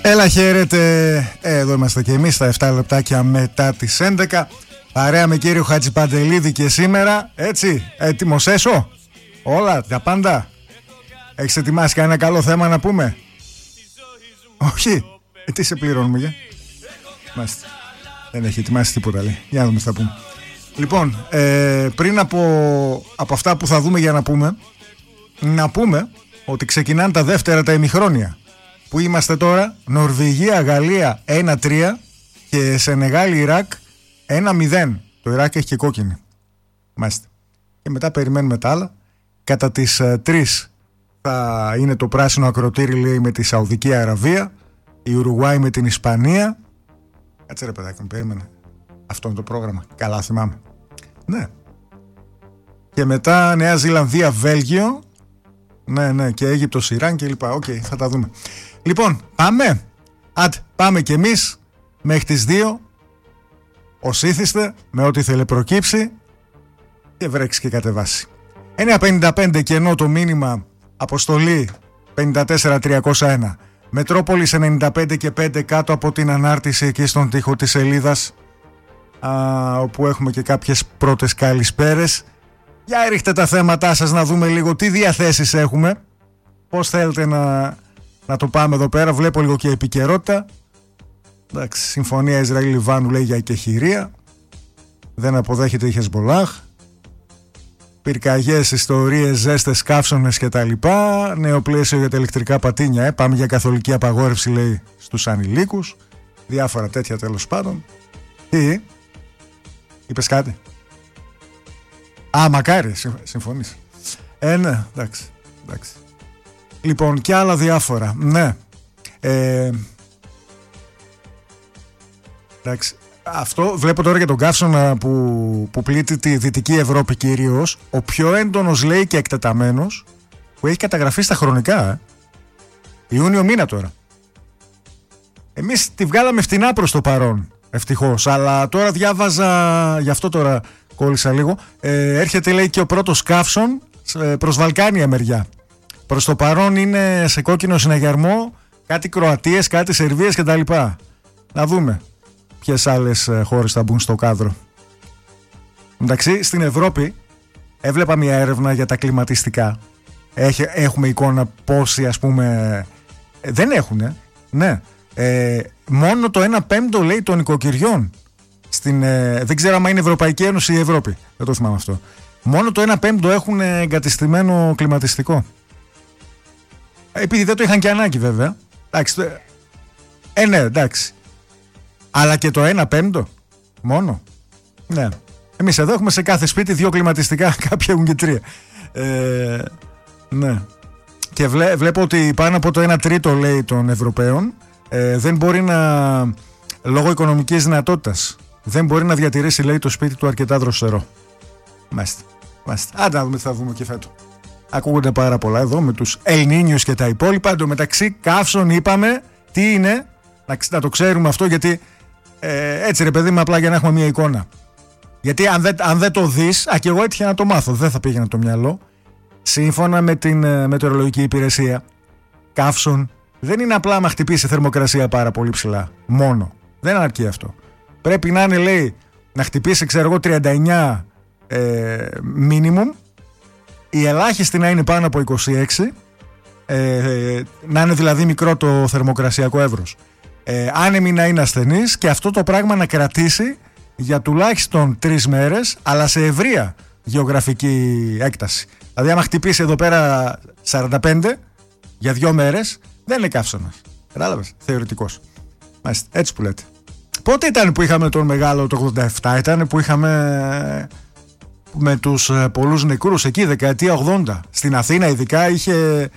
Έλα, χαίρετε. Εδώ είμαστε και εμείς στα 7 λεπτάκια μετά τις 11. Παρέα με κύριο Χατζηπαντελίδη και σήμερα. Έτσι, έτοιμος έσω. Όλα, τα πάντα. Έχεις ετοιμάσει κανένα καλό θέμα να πούμε? Όχι. Τι σε πληρώνουμε για? Μάλιστα. Δεν έχει ετοιμάσει τίποτα, λέει. Για να δούμε τι θα πούμε. Λοιπόν, πριν από αυτά που θα δούμε για να πούμε ότι ξεκινάνε τα δεύτερα τα ημιχρόνια. Που είμαστε τώρα? Νορβηγία, Γαλλία 1-3 και Σενεγάλη, Ιράκ 1-0. Το Ιράκ έχει και κόκκινη. Μάλιστα. Και μετά περιμένουμε τα άλλα. Κατά τις 3 θα είναι το πράσινο ακροτήρι, λέει, με τη Σαουδική Αραβία, η Ουρουγουάη με την Ισπανία. Κάτσε ρε παιδάκι μου, περίμενε. Αυτό είναι το πρόγραμμα. Καλά θυμάμαι. Ναι. Και μετά Νέα Ζηλανδία, Βέλγιο. Ναι, και Αίγυπτος, Ιράν και λοιπά. Οκ, θα τα δούμε. Λοιπόν, πάμε. Πάμε κι εμείς μέχρι τις 2. Ως ήθιστε, με ό,τι θέλει προκύψει και βρέξει και κατεβάσει. 955 κενό το μήνυμα, αποστολή 54301. Μετρόπολης 95 και 5 κάτω από την ανάρτηση εκεί στον τοίχο της σελίδας, όπου έχουμε και κάποιες πρώτες καλησπέρες. Για ρίχτε τα θέματά σας να δούμε λίγο τι διαθέσεις έχουμε. Πώς θέλετε να το πάμε εδώ πέρα. Βλέπω λίγο και επικαιρότητα. Εντάξει, συμφωνία Ισραήλ-Λιβάνου, λέει, για εκεχηρία. Δεν αποδέχεται η Χεσμπολάχ. Πυρκαγιές, ιστορίες, ζέστες, καύσονες κτλ. Νέο πλαίσιο για τα ηλεκτρικά πατίνια. Πάμε για καθολική απαγόρευση, λέει, στους ανηλίκους. Διάφορα τέτοια τέλος πάντων. Τι? Είπες κάτι? Μακάρι, συμφωνείς. Ναι, εντάξει. Λοιπόν, και άλλα διάφορα. Ναι. Εντάξει. Αυτό βλέπω τώρα για τον καύσωνα που πλήττει τη Δυτική Ευρώπη κυρίως. Ο πιο έντονος, λέει, και εκτεταμένος, που έχει καταγραφεί στα χρονικά. Ιούνιο μήνα τώρα. Εμείς τη βγάλαμε φτηνά προς το παρόν, ευτυχώς. Αλλά τώρα διάβαζα, γι' αυτό τώρα κόλλησα λίγο. Έρχεται, λέει, και ο πρώτος καύσων προς Βαλκάνια μεριά. Προς το παρόν είναι σε κόκκινο συναγερμό κάτι Κροατίες, κάτι Σερβίες κτλ. Να δούμε ποιες άλλες χώρες θα μπουν στο κάδρο. Εντάξει, στην Ευρώπη έβλεπα μια έρευνα για τα κλιματιστικά. Έχουμε εικόνα πόσοι, ας πούμε, δεν έχουνε. Ναι. Μόνο το 1/5, λέει, των οικοκυριών δεν ξέρω αν είναι Ευρωπαϊκή Ένωση ή Ευρώπη. Δεν το θυμάμαι αυτό. Μόνο το 1/5 έχουν εγκατεστημένο κλιματιστικό. Επειδή δεν το είχαν και ανάγκη, βέβαια. Εντάξει. Ναι, εντάξει. Αλλά και το 1/5 μόνο. Ναι. Εμείς εδώ έχουμε σε κάθε σπίτι 2 κλιματιστικά, κάποιοι έχουν και 3. Ναι. Και βλέπω ότι πάνω από το 1/3, λέει, των Ευρωπαίων δεν μπορεί λόγω οικονομικής δυνατότητας, δεν μπορεί να διατηρήσει, λέει, το σπίτι του αρκετά δροσερό. Μάλιστα. Άντε να δούμε τι θα δούμε και φέτο. Ακούγονται πάρα πολλά εδώ με τους Ελνίνιους και τα υπόλοιπα. Εν τω μεταξύ, καύσον είπαμε. Τι είναι, να το ξέρουμε αυτό, γιατί έτσι, ρε παιδί μου, απλά για να έχουμε μια εικόνα. Γιατί αν δεν το δεις, και εγώ έτυχε να το μάθω, δεν θα πήγαινα το μυαλό. Σύμφωνα με την μετεωρολογική υπηρεσία, καύσον δεν είναι απλά να χτυπήσει θερμοκρασία πάρα πολύ ψηλά. Μόνο. Δεν αρκεί αυτό. Πρέπει να είναι, λέει, να χτυπήσει, ξέρω εγώ, 39 minimum, η ελάχιστη να είναι πάνω από 26, να είναι δηλαδή μικρό το θερμοκρασιακό εύρος, άνεμη να είναι ασθενής, και αυτό το πράγμα να κρατήσει για τουλάχιστον 3 μέρες, αλλά σε ευρεία γεωγραφική έκταση. Δηλαδή άμα χτυπήσει εδώ πέρα 45 για 2 μέρες, δεν είναι καύσωνας. Κατάλαβες, θεωρητικός. Μάλιστα, έτσι που λέτε. Πότε ήταν που είχαμε τον μεγάλο, το 87 ήταν που είχαμε με τους πολλούς νεκρούς, εκεί δεκαετία 80. Στην Αθήνα ειδικά είχε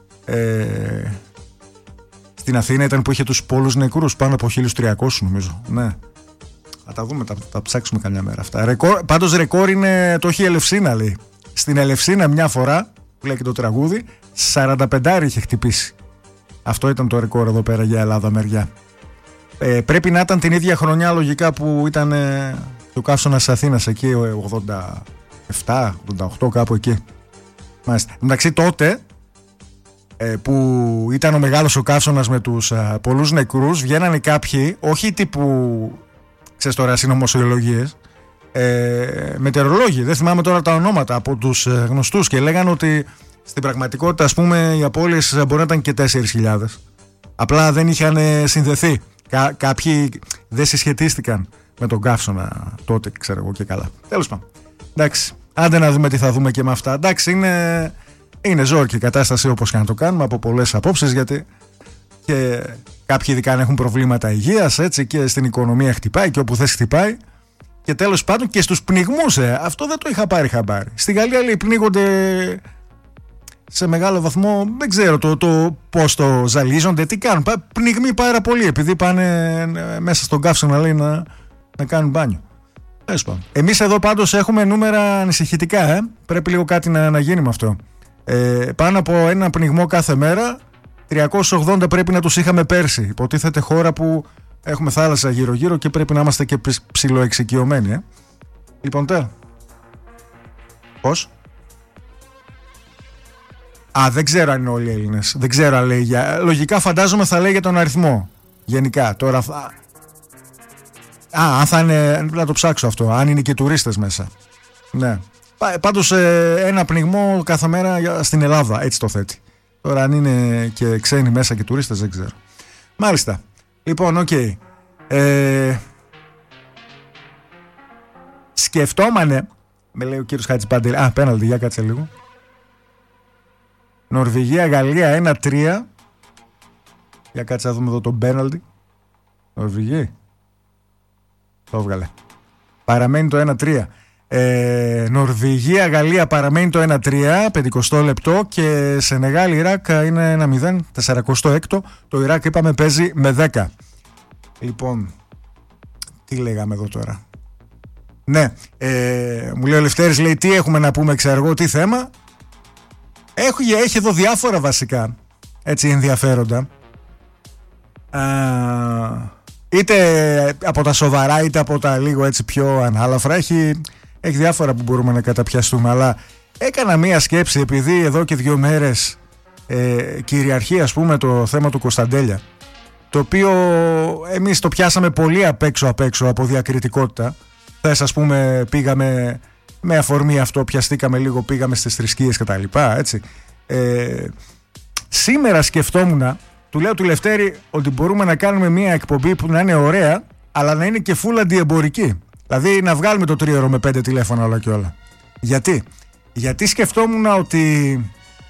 στην Αθήνα ήταν που είχε τους πολλούς νεκρούς, πάνω από 1.300 νομίζω. Ναι. Θα τα δούμε, θα ψάξουμε καμιά μέρα αυτά. Πάντως ρεκόρ είναι, το έχει η Ελευσίνα, λέει. Στην Ελευσίνα μια φορά, που λέει και το τραγούδι, 45 είχε χτυπήσει. Αυτό ήταν το ρεκόρ εδώ πέρα για Ελλάδα μεριά. Πρέπει να ήταν την ίδια χρονιά λογικά που ήταν το καύσωνας της Αθήνας, εκεί 87, 88, κάπου εκεί. Μάλιστα. Εντάξει, τότε που ήταν ο μεγάλος ο καύσωνας με τους πολλούς νεκρούς, βγαίνανε κάποιοι, όχι τύπου, ξέρεις τώρα, συνωμοσιολογίες, μετεωρολόγοι, δεν θυμάμαι τώρα τα ονόματα, από τους γνωστούς, και λέγανε ότι στην πραγματικότητα, ας πούμε, οι απώλειες μπορεί να ήταν και 4.000. Απλά δεν είχαν συνδεθεί. Κάποιοι δεν συσχετίστηκαν με τον καύσωνα τότε, ξέρω εγώ, και καλά. Τέλος πάντων. Εντάξει, άντε να δούμε τι θα δούμε και με αυτά. Εντάξει, είναι ζόρικη η κατάσταση, όπως και να το κάνουμε, από πολλές απόψεις, γιατί και κάποιοι ειδικά αν έχουν προβλήματα υγείας, έτσι, και στην οικονομία χτυπάει και όπου θες χτυπάει. Και τέλος πάντων και στους πνιγμούς, αυτό δεν το είχα πάρει χαμπάρι. Στη Γαλλία, λέει, πνίγονται σε μεγάλο βαθμό, δεν ξέρω το πώς το ζαλίζονται, τι κάνουν. Πνιγμοί πάρα πολύ, επειδή πάνε μέσα στον καύσωνα, λέει, να κάνουν μπάνιο. Εμείς εδώ πάντως έχουμε νούμερα ανησυχητικά, πρέπει λίγο κάτι να γίνει με αυτό. Πάνω από ένα πνιγμό κάθε μέρα, 380 πρέπει να τους είχαμε πέρσι. Υποτίθεται χώρα που έχουμε θάλασσα γύρω-γύρω και πρέπει να είμαστε και ψιλοεξοικειωμένοι. Λοιπόν, πώς? Δεν ξέρω αν είναι όλοι οι Έλληνες. Δεν ξέρω αν λέει λογικά φαντάζομαι θα λέει για τον αριθμό. Γενικά. Τώρα. Αν θα είναι. Να το ψάξω αυτό. Αν είναι και τουρίστες μέσα. Ναι. Πάντως ένα πνιγμό κάθε μέρα στην Ελλάδα. Έτσι το θέτει. Τώρα αν είναι και ξένοι μέσα και τουρίστες δεν ξέρω. Μάλιστα. Λοιπόν, οκ. Σκεφτόμανε. Με λέει ο κύριος Χατζηπαντελή. Πέναλτι, για κάτσε λίγο. Νορβηγία-Γαλλία 1-3. Για κάτσε να δούμε εδώ τον πέναλτι. Νορβηγία. Το έβγαλε. Παραμένει το 1-3. Νορβηγία-Γαλλία παραμένει το 1-3. 50 λεπτό. Και Σενεγάλη-Ιράκ είναι 1-0. 46. Το Ιράκ είπαμε παίζει με 10. Λοιπόν, τι λέγαμε εδώ τώρα? Ναι, μου λέει ο Λευτέρης, λέει, τι έχουμε να πούμε, ξέρω εγώ, τι θέμα. Έχει εδώ διάφορα βασικά, έτσι, ενδιαφέροντα. Είτε από τα σοβαρά είτε από τα λίγο έτσι πιο ανάλαφρα. Έχει διάφορα που μπορούμε να καταπιαστούμε. Αλλά έκανα μία σκέψη, επειδή εδώ και 2 μέρες κυριαρχεί, ας πούμε, το θέμα του Κωνσταντέλια, το οποίο εμείς το πιάσαμε πολύ απ' έξω από διακριτικότητα. Θες, ας πούμε, πήγαμε με αφορμή αυτό, πιαστήκαμε λίγο, πήγαμε στις θρησκείες και τα λοιπά, έτσι. Σήμερα σκεφτόμουν, του λέω του Λευτέρη, ότι μπορούμε να κάνουμε μια εκπομπή που να είναι ωραία, αλλά να είναι και full αντιεμπορική. Δηλαδή να βγάλουμε το 3ωρο με 5 τηλέφωνα όλα και όλα. Γιατί σκεφτόμουν ότι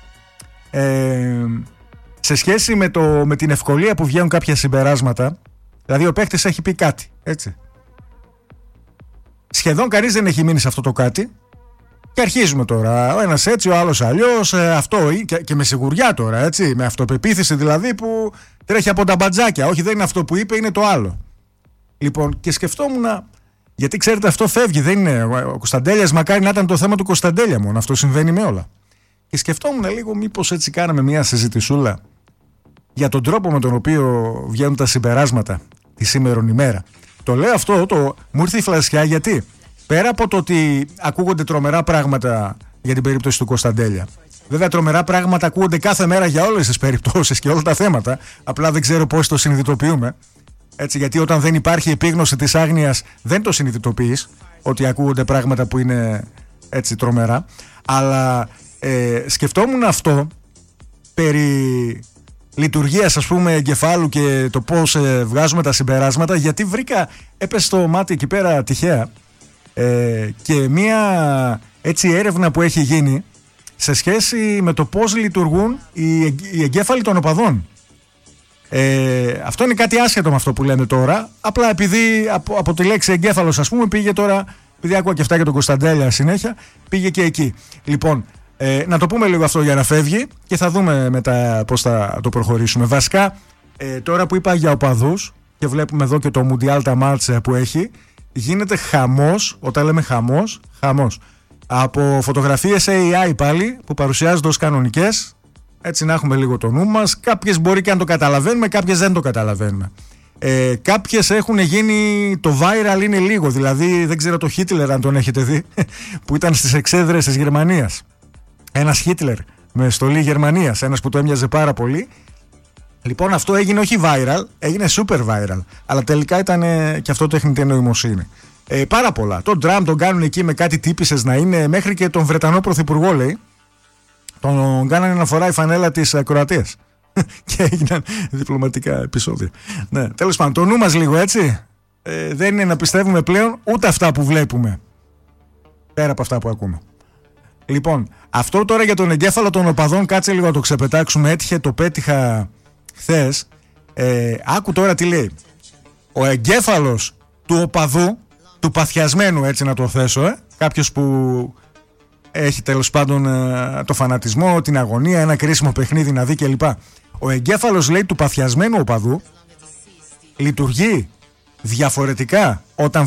σε σχέση με την ευκολία που βγαίνουν κάποια συμπεράσματα, δηλαδή ο παίκτης έχει πει κάτι, έτσι. Σχεδόν κανείς δεν έχει μείνει σε αυτό το κάτι. Και αρχίζουμε τώρα. Ο ένας έτσι, ο άλλος αλλιώς. Αυτό και με σιγουριά τώρα, έτσι. Με αυτοπεποίθηση δηλαδή που τρέχει από τα μπατζάκια. Όχι, δεν είναι αυτό που είπε, είναι το άλλο. Λοιπόν, και σκεφτόμουν. Γιατί ξέρετε, αυτό φεύγει. Δεν είναι. Ο Κωνσταντέλιας, μακάρι να ήταν το θέμα του Κωνσταντέλια μόνο. Αυτό συμβαίνει με όλα. Και σκεφτόμουν λίγο, μήπως έτσι κάναμε μια συζητησούλα για τον τρόπο με τον οποίο βγαίνουν τα συμπεράσματα τη σήμερον ημέρα. Το λέω αυτό, μου ήρθε η φλασιά, γιατί πέρα από το ότι ακούγονται τρομερά πράγματα για την περίπτωση του Κωνσταντέλια. Βέβαια, τρομερά πράγματα ακούγονται κάθε μέρα για όλες τις περιπτώσεις και όλα τα θέματα. Απλά δεν ξέρω πώς το συνειδητοποιούμε. Έτσι, γιατί όταν δεν υπάρχει επίγνωση της άγνοιας, δεν το συνειδητοποιείς ότι ακούγονται πράγματα που είναι έτσι τρομερά. Αλλά σκεφτόμουν αυτό περί λειτουργίας, ας πούμε, εγκεφάλου και το πώς βγάζουμε τα συμπεράσματα, γιατί έπεσε στο μάτι εκεί πέρα τυχαία και μία έτσι έρευνα που έχει γίνει σε σχέση με το πώς λειτουργούν οι εγκέφαλοι των οπαδών. Αυτό είναι κάτι άσχετο με αυτό που λέμε τώρα, απλά επειδή από τη λέξη εγκέφαλος, ας πούμε, πήγε τώρα, επειδή άκουγα και αυτά για τον Κωνσταντέλια συνέχεια, πήγε και εκεί. Λοιπόν, να το πούμε λίγο αυτό για να φεύγει και θα δούμε μετά πώς θα το προχωρήσουμε. Βασικά, τώρα που είπα για οπαδούς και βλέπουμε εδώ και το Μουντιάλ τα μάτσα που έχει, γίνεται χαμός. Όταν λέμε χαμός, από φωτογραφίες AI πάλι που παρουσιάζονται ως κανονικές, έτσι να έχουμε λίγο το νου μας. Κάποιες μπορεί και να το καταλαβαίνουμε, κάποιες δεν το καταλαβαίνουμε. Κάποιες έχουν γίνει, το viral είναι λίγο, δηλαδή δεν ξέρω το Χίτλερ αν τον έχετε δει, που ήταν στις εξέδρες της Γερμανίας. Ένας Χίτλερ με στολή Γερμανίας, ένας που το έμοιαζε πάρα πολύ. Λοιπόν, αυτό έγινε όχι viral, έγινε super viral. Αλλά τελικά ήταν και αυτό τεχνητή νοημοσύνη. Πάρα πολλά. Τον Τραμπ τον κάνουν εκεί με κάτι τύπισσες να είναι, μέχρι και τον Βρετανό Πρωθυπουργό, λέει. Τον κάνανε να φοράει φανέλα της Κροατίας. Και έγιναν διπλωματικά επεισόδια. Ναι, τέλος πάντων, το νου μας λίγο, έτσι. Δεν είναι να πιστεύουμε πλέον ούτε αυτά που βλέπουμε, πέρα από αυτά που ακούμε. Λοιπόν, αυτό τώρα για τον εγκέφαλο των οπαδών, κάτσε λίγο να το ξεπετάξουμε. Έτυχε, το πέτυχα χθες. Άκου τώρα τι λέει. Ο εγκέφαλος του οπαδού, του παθιασμένου, έτσι να το θέσω, κάποιος που έχει τέλος πάντων το φανατισμό, την αγωνία, ένα κρίσιμο παιχνίδι να δει κλπ. Ο εγκέφαλος, λέει, του παθιασμένου οπαδού λειτουργεί διαφορετικά όταν